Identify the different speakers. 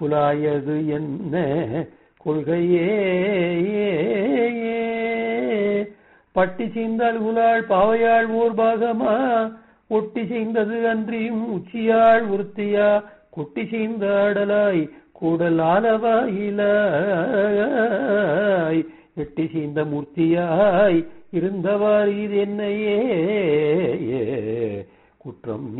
Speaker 1: குலாயது என்ன கொள்கையே பட்டி செய்தால் குலாள் பாவையாள் ஓர் பாகமா ஒட்டி செய்தது அன்றியும் உச்சியாள் உறுத்தியா கொட்டி செய்தாடலாய் கூடல் ஆலவாயிலாய் எட்டி செய்த மூர்த்தியாய் இருந்தவாறு இது என்னையே குற்றம்